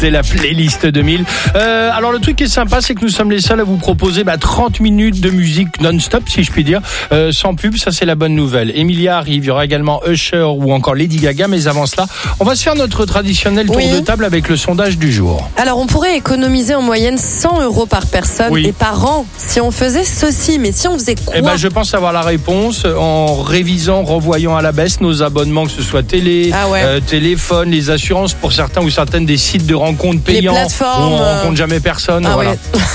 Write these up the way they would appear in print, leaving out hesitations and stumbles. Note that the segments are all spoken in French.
C'est la playlist 2000. Alors le truc qui est sympa, c'est que nous sommes les seuls à vous proposer 30 minutes de musique non-stop, si je puis dire, sans pub. Ça, c'est la bonne nouvelle. Emilia arrive, il y aura également Usher ou encore Lady Gaga. Mais avant cela, on va se faire notre traditionnel tour de table avec le sondage du jour. Alors, on pourrait économiser en moyenne 100 € par personne et par an si on faisait ceci. Mais si on faisait quoi ? Je pense avoir la réponse en révisant, revoyant à la baisse nos abonnements, que ce soit télé, téléphone, les assurances pour certains ou certaines des sites de rencontres payants. Les plateformes. Où on rencontre jamais personne. Voilà.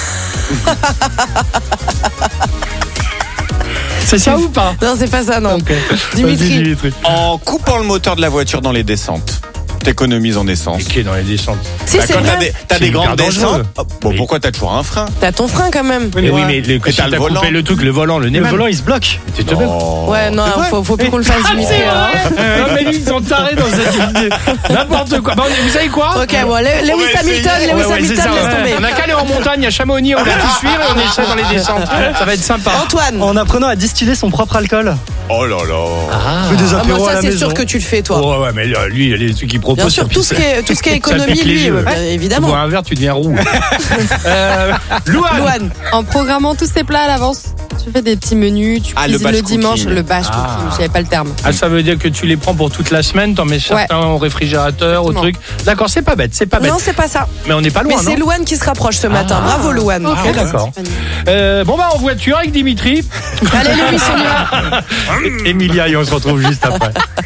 C'est ça ou pas ? Non, c'est pas ça, non. Okay. Dimitri. En coupant le moteur de la voiture dans les descentes, t'économises en essence. Qui est dans les descentes ? Si, c'est vrai. T'as des grandes descentes. Pourquoi t'as toujours un frein ? T'as ton frein quand même. Mais t'as le volant. Le truc, le volant, le volant, il se bloque. Ouais, non, faut plus qu'on le fasse, Dimitri. Non, mais ils sont tarés dans cette idée. N'importe quoi. Vous savez quoi ? Ok, bon, Lewis Hamilton, laisse tomber. On n'a qu'à aller en montagne à Chamonix, on a tout suivre et on essaie dans les descentes. Ça va être sympa. Antoine. En apprenant à distiller son propre alcool. Oh là là. Des apéros à la ça, c'est maison. sûr que tu le fais, toi. Ouais, mais lui, les trucs qu'il propose. Bien sûr, tout ce qui est économie, lui, évidemment. Tu bois un verre, tu deviens roux. Louane. En programmant tous ces plats à l'avance, tu fais des petits menus, tu cuisines le dimanche, le batch cooking, je savais pas le terme. Ça veut dire que tu les prends pour toute la semaine, t'en mets certains au réfrigérateur, au truc. D'accord, c'est pas bête. Non, c'est pas ça. Mais on n'est pas loin, mais c'est Louane qui se rapproche ce matin. Bravo, Louane. Ok, d'accord. En voiture avec Dimitri. Allez, Louis, on y va. Emilia, et on se retrouve juste après.